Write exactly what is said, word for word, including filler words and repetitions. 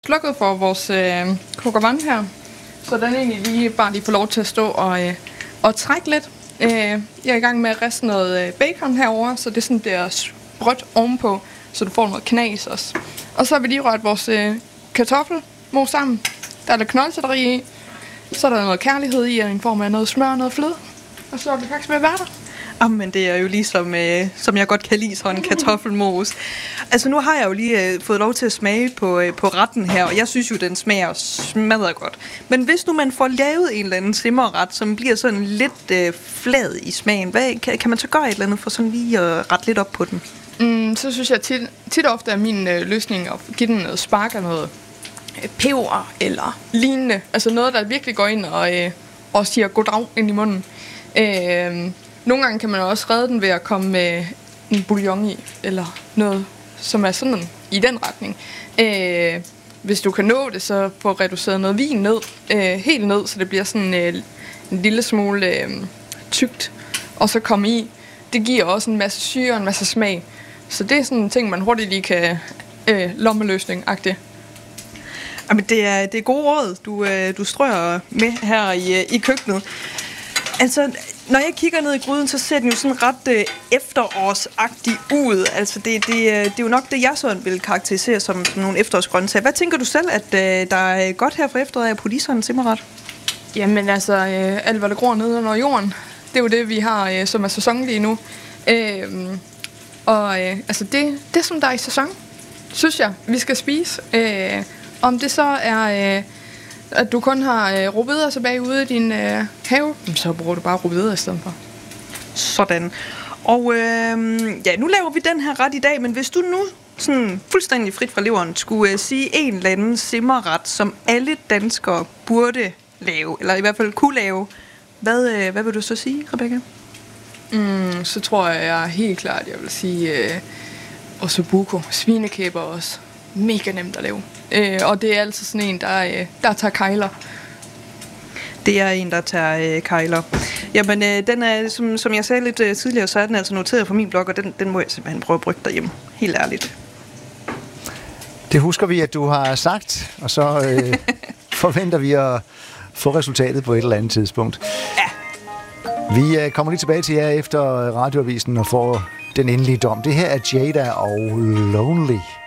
slukket for vores øh, kok og vand her, så den egentlig lige bare lige får lov til at stå og, øh, og trække lidt. Øh, jeg er i gang med at riste noget øh, bacon herover, så det sådan der sprødt ovenpå, så du får noget knas også. Og så har vi lige rørt vores øh, kartoffelmos sammen. Der er lidt knoldselleri i. Så er der noget kærlighed i, i form af noget smør og noget fløde. Og så er vi faktisk med at være der. Jamen, det er jo ligesom, øh, som jeg godt kan lide, sådan en kartoffelmos. Altså, nu har jeg jo lige øh, fået lov til at smage på, øh, på retten her, og jeg synes jo, den smager smadret godt. Men hvis nu man får lavet en eller anden simmerret, som bliver sådan lidt øh, flad i smagen, hvad, kan, kan man så gøre et eller andet for sådan lige at rette lidt op på den? Mm, så synes jeg tit, tit og ofte er min øh, løsning at give den noget spark af noget øh, peber eller lignende. Altså noget, der virkelig går ind og, øh, og siger goddag ind i munden. Øh, Nogle gange kan man også redde den ved at komme med en bouillon i, eller noget, som er sådan i den retning. Øh, hvis du kan nå det, så få reduceret noget vin ned, øh, helt ned, så det bliver sådan øh, en lille smule øh, tykt, og så komme i. Det giver også en masse syre og en masse smag. Så det er sådan en ting, man hurtigt lige kan øh, lommeløsning-agtigt. Jamen, det er, det er gode råd, du, øh, du strøger med her i, i køkkenet. Altså, når jeg kigger ned i gryden, så ser den jo sådan ret øh, efterårsagtig ud. Altså, det, det, det er jo nok det, jeg sådan vil karakterisere som, som nogle efterårsgrøntsager. Hvad tænker du selv, at øh, der er godt her for efteråret af på lige sådan en simmerret? Jamen altså, øh, alt hvad der gror nede under jorden, det er jo det, vi har, øh, som er sæson lige nu. Øh, og øh, altså, det, det som der er i sæson, synes jeg, vi skal spise. Øh, om det så er... Øh, at du kun har øh, rødbeder tilbage ude i din øh, have, så bruger du bare rødbeder i stedet for. Sådan. Og øh, ja, nu laver vi den her ret i dag, men hvis du nu sådan fuldstændig frit fra leveren skulle øh, sige en eller anden simmerret, som alle danskere burde lave, eller i hvert fald kunne lave, hvad, øh, hvad vil du så sige, Rebecca? Mm, så tror jeg, jeg helt klart, jeg vil sige øh, ossobuco, svinekæber også. Mega nemt at lave. Øh, og det er altså sådan en, der, øh, der tager kejler. Det er en, der tager øh, kejler. Jamen, øh, den er, som, som jeg sagde lidt øh, tidligere, så er den altså noteret på min blog, og den, den må jeg simpelthen prøve at brygge derhjemme. Helt ærligt. Det husker vi, at du har sagt, og så øh, forventer vi at få resultatet på et eller andet tidspunkt. Ja. Vi øh, kommer lige tilbage til jer efter radioavisen og får den endelige dom. Det her er Jada og Lonely.